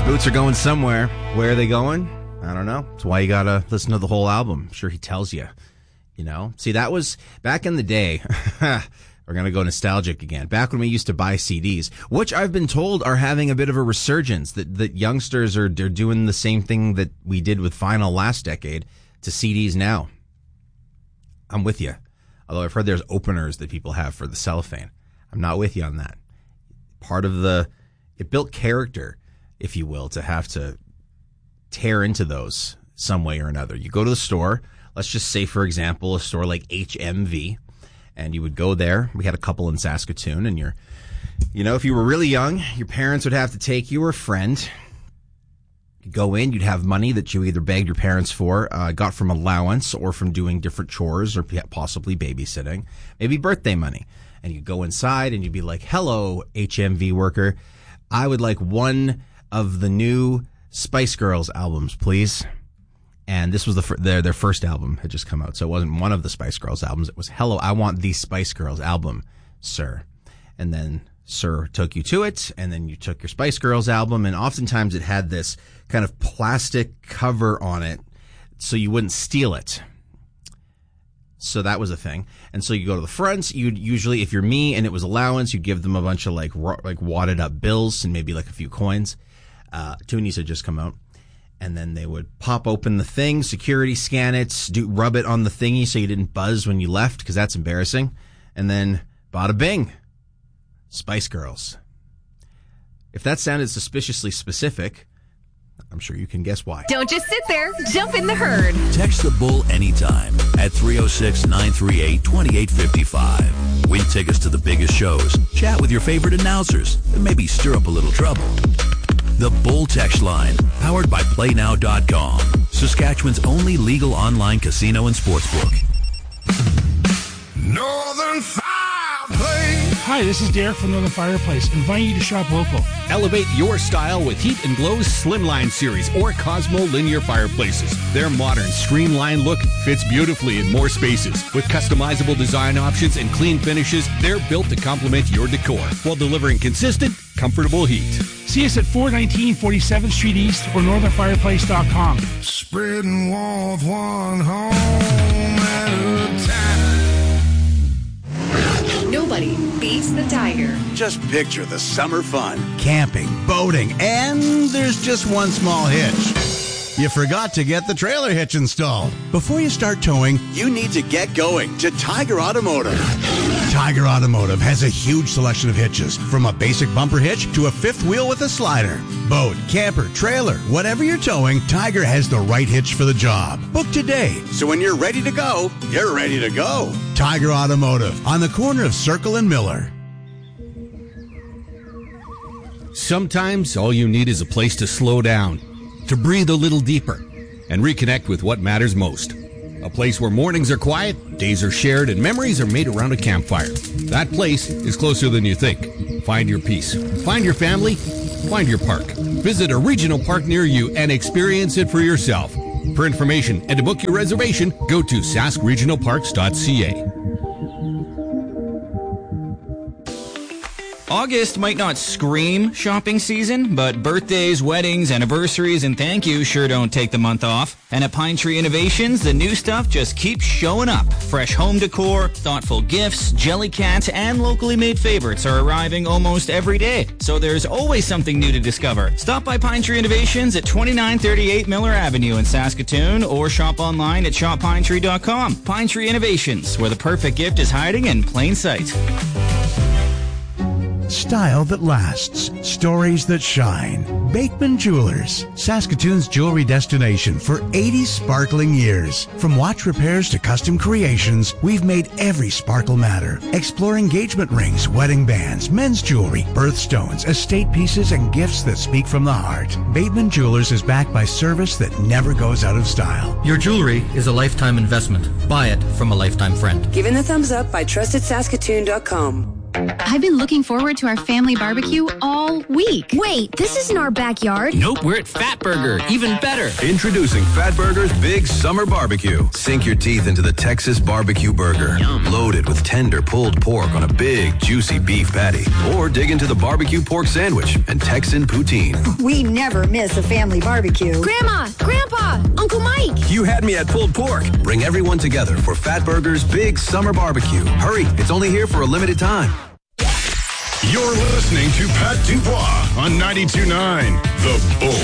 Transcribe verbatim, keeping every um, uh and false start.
Boots are going somewhere. Where are they going? I don't know. That's why you gotta listen to the whole album. I'm sure he tells you. You know? See, that was back in the day. We're gonna go nostalgic again. Back when we used to buy C Ds, which I've been told are having a bit of a resurgence. That that youngsters are they're doing the same thing that we did with vinyl last decade to C Ds now. I'm with you. Although I've heard there's openers that people have for the cellophane. I'm not with you on that. Part of the it built character, if you will, to have to tear into those some way or another. You go to the store, let's just say, for example, a store like H M V, and you would go there. We had a couple in Saskatoon, and you're, you know, if you were really young, your parents would have to take you or a friend. You'd go in, you'd have money that you either begged your parents for, uh, got from allowance or from doing different chores or possibly babysitting, maybe birthday money. And you'd go inside and you'd be like, hello, H M V worker. I would like one of the new Spice Girls albums, please. And this was the fir- their their first album had just come out, so it wasn't one of the Spice Girls albums. It was, hello, I want the Spice Girls album, sir. And then sir took you to it, and then you took your Spice Girls album, and oftentimes it had this kind of plastic cover on it so you wouldn't steal it. So that was a thing. And so you go to the front, you'd usually, if you're me and it was allowance, you'd give them a bunch of like ro- like wadded up bills and maybe like a few coins. Uh, Toonies had just come out. And then they would pop open the thing, security scan it, do rub it on the thingy so you didn't buzz when you left, because that's embarrassing. And then bada bing, Spice Girls. If that sounded suspiciously specific, I'm sure you can guess why. Don't just sit there. Jump in the herd. Text the Bull anytime at three oh six, nine three eight, two eight five five. Win tickets to the biggest shows. Chat with your favorite announcers. And maybe stir up a little trouble. The Bull text line, powered by play now dot com. Saskatchewan's only legal online casino and sportsbook. Northern Fireplace. Hi, this is Derek from Northern Fireplace, inviting you to shop local. Elevate your style with Heat and Glow's Slimline series or Cosmo linear fireplaces. Their modern, streamlined look fits beautifully in more spaces. With customizable design options and clean finishes, they're built to complement your decor while delivering consistent, comfortable heat. See us at four nineteen forty-seventh Street East or northern fireplace dot com. Spreading warmth one home at a time. Nobody beats the Tiger. Just picture the summer fun. Camping, boating, and there's just one small hitch. You forgot to get the trailer hitch installed. Before you start towing, you need to get going to Tiger Automotive. Tiger Automotive has a huge selection of hitches, from a basic bumper hitch to a fifth wheel with a slider. Boat, camper, trailer, whatever you're towing, Tiger has the right hitch for the job. Book today, so when you're ready to go, you're ready to go. Tiger Automotive, on the corner of Circle and Miller. Sometimes all you need is a place to slow down, to breathe a little deeper, and reconnect with what matters most. A place where mornings are quiet, days are shared, and memories are made around a campfire. That place is closer than you think. Find your peace. Find your family. Find your park. Visit a regional park near you and experience it for yourself. For information and to book your reservation, go to sask regional parks dot c a. August might not scream shopping season, but birthdays, weddings, anniversaries, and thank yous sure don't take the month off. And at Pine Tree Innovations, the new stuff just keeps showing up. Fresh home decor, thoughtful gifts, Jellycats, and locally made favorites are arriving almost every day. So there's always something new to discover. Stop by Pine Tree Innovations at twenty-nine thirty-eight Miller Avenue in Saskatoon or shop online at shop pine tree dot com. Pine Tree Innovations, where the perfect gift is hiding in plain sight. Style that lasts. Stories that shine. Bateman Jewelers, Saskatoon's jewelry destination for eighty sparkling years. From watch repairs to custom creations, we've made every sparkle matter. Explore engagement rings, wedding bands, men's jewelry, birthstones, estate pieces, and gifts that speak from the heart. Bateman Jewelers is backed by service that never goes out of style. Your jewelry is a lifetime investment. Buy it from a lifetime friend. Given the thumbs up by trusted saskatoon dot com. I've been looking forward to our family barbecue all week. Wait, this isn't our backyard. Nope, we're at Fat Burger. Even better. Introducing Fat Burger's Big Summer Barbecue. Sink your teeth into the Texas barbecue burger. Yum. Loaded with tender pulled pork on a big, juicy beef patty. Or dig into the barbecue pork sandwich and Texan poutine. We never miss a family barbecue. Grandma, Grandpa, Uncle Mike. You had me at pulled pork. Bring everyone together for Fat Burger's Big Summer Barbecue. Hurry, it's only here for a limited time. You're listening to Pat Dubois on ninety-two point nine The Bull.